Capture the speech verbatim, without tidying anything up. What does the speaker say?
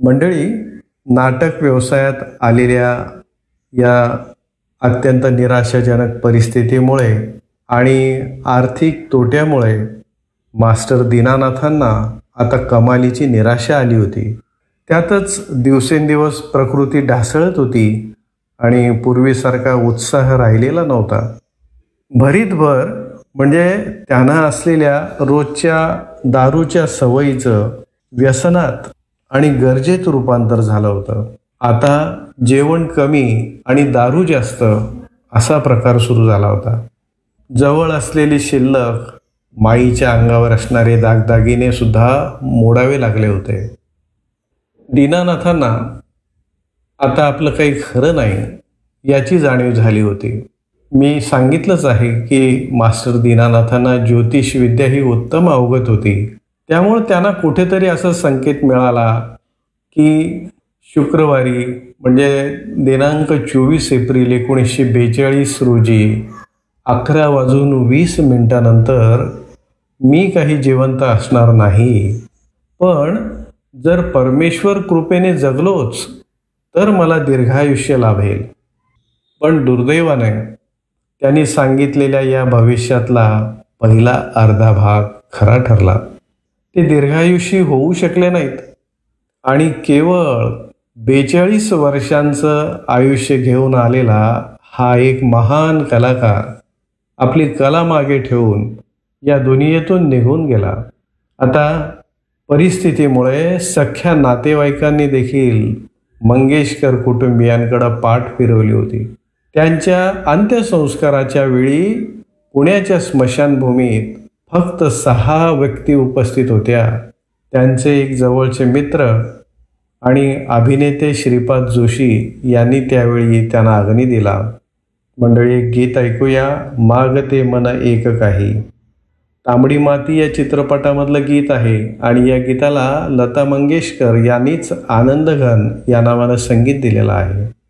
मंडळी, नाटक व्यवसायात आलेल्या या अत्यंत निराशाजनक परिस्थितीमुळे आणि आर्थिक तोट्यामुळे मास्टर दीनानाथांना आता कमालीची निराशा आली होती. त्यातच दिवसेंदिवस प्रकृती ढासळत होती आणि पूर्वीसारखा उत्साह राहिलेला नव्हता. भरीतभर म्हणजे त्यांना असलेल्या रोजच्या दारूच्या सवयीचं व्यसनात आणि गरजेत रूपांतर झालं होतं. आता जेवण कमी आणि दारू जास्त असा प्रकार सुरू झाला होता. जवळ असलेली शिल्लक, माईच्या अंगावर असणारे दागदागिने सुद्धा मोडावे लागले होते. दीनानाथांना आता आपलं काही खरं नाही याची जाणीव झाली होती. मी सांगितलंच आहे की मास्टर दीनानाथांना ज्योतिषविद्या ही उत्तम अवगत होती. त्यामुळे त्यांना कुठेतरी असा संकेत मिळाला की शुक्रवारी म्हणजे दिनांक चोवीस एप्रिल एकोणीसशे बेचाळीस रोजी अकरा वाजून वीस मिनिटानंतर मी काही जिवंत असणार नाही, पण जर परमेश्वर कृपेने जगलोच तर मला दीर्घायुष्य लाभेल. पण दुर्दैवाने त्यांनी सांगितलेल्या या भविष्यातला पहिला अर्धा भाग खरा ठरला. ते दीर्घायुषी होऊ शकले नाहीत आणि केवळ बेचाळीस वर्षांचं आयुष्य घेऊन आलेला हा एक महान कलाकार आपली कला मागे ठेवून या दुनियेतून निघून गेला. आता परिस्थितीमुळे सख्या नातेवाईकांनी देखील मंगेशकर कुटुंबियांकडे पाठ फिरवली होती. त्यांच्या अंत्यसंस्काराच्या वेळी पुण्याच्या स्मशानभूमीत फक्त सहा व्यक्ती उपस्थित होत्या. त्यांचे एक जवळचे मित्र आणि अभिनेते श्रीपाद जोशी यांनी त्यावेळी त्यांना अग्नी दिला. मंडळी, एक गीत ऐकूया, मागते मन एक काही. तांबडी माती या चित्रपटामधलं गीत आहे आणि या गीताला लता मंगेशकर यांनीच आनंदघन या नावानं संगीत दिलेलं आहे.